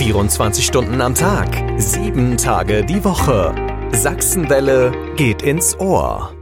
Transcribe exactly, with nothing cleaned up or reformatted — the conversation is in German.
vierundzwanzig Stunden am Tag, sieben Tage die Woche. Sachsenwelle geht ins Ohr.